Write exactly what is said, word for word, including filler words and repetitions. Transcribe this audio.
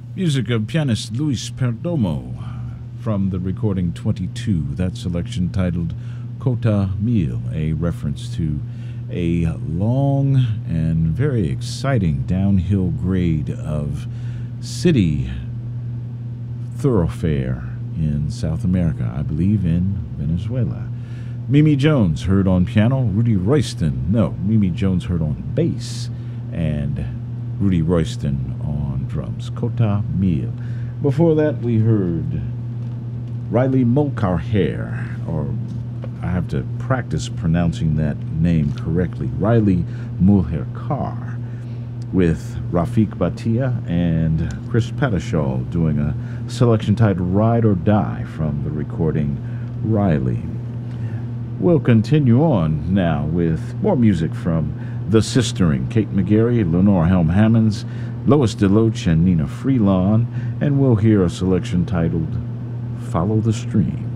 Music of pianist Luis Perdomo from the recording twenty-two, that selection titled Cota Mil, a reference to a long and very exciting downhill grade of city thoroughfare in South America, I believe in Venezuela. Mimi Jones heard on piano, Rudy Royston, no, Mimi Jones heard on bass, and Rudy Royston on drums. Cota Mil. Before that, we heard Riley Mulcahy, or I have to practice pronouncing that name correctly, Riley Mulcahy, with Rafik Batia and Chris Patashall doing a selection titled Ride or Die from the recording Riley. We'll continue on now with more music from The Sistering, Kate McGarry, Lenore Helm Hammonds, Lois DeLoach, and Nina Freelon, and we'll hear a selection titled Follow the Stream.